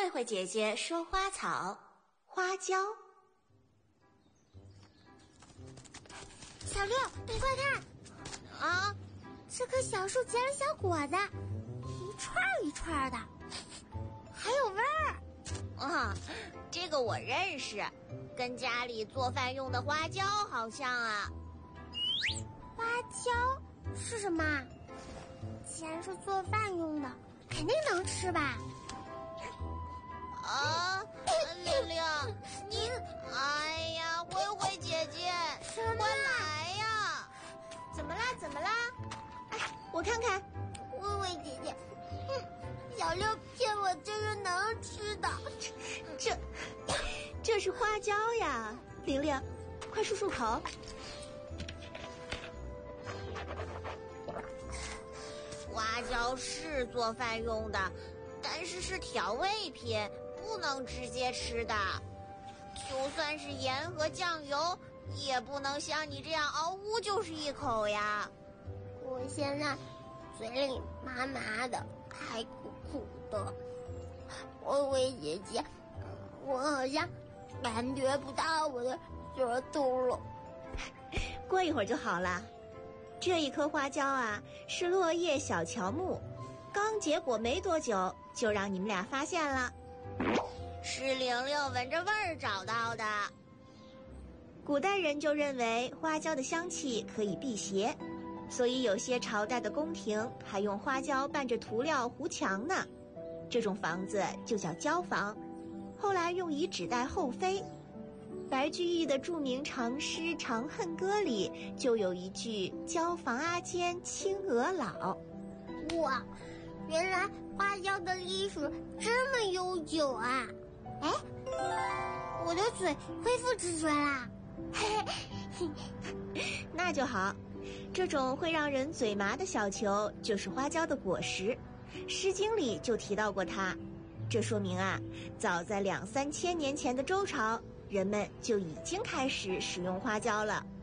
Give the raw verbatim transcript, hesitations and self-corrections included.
慧慧姐姐说花草，花椒。 小六，你快看， 啊， 这棵小树结了小果子，一串一串的，还有味儿。 啊，这个我认识，跟家里做饭用的花椒好像啊。 花椒是什么？既然是做饭用的，肯定能吃吧？ 啊，玲玲，你，哎呀，慧慧姐姐， 什么？ 快来呀！ 怎么啦？怎么啦？哎，我看看， 慧慧姐姐，哼，小六骗我，这是能吃的。 这，这是花椒呀，玲玲，快漱漱口。 花椒是做饭用的，但是是调味品，不能直接吃的。就算是盐和酱油，也不能像你这样嗷呜就是一口呀。 我现在嘴里麻麻的，还苦苦的。慧慧姐姐，我好像感觉不到我的舌头了。 过一会儿就好了。这一棵花椒啊，是落叶小乔木，刚结果没多久，就让你们俩发现了。 是玲玲闻着味儿找到的。 古代人就认为花椒的香气可以辟邪，所以有些朝代的宫廷还用花椒拌着涂料糊墙呢。这种房子就叫椒房，后来用以指代后妃。白居易的著名长诗《长恨歌》里就有一句“椒房阿监青娥老”。 哇，原来花椒的历史这么悠久啊！哎，我的嘴恢复知觉啦！ 那就好，这种会让人嘴麻的小球就是花椒的果实，《诗经》里就提到过它。这说明啊，早在两三千年前的周朝，人们就已经开始使用花椒了。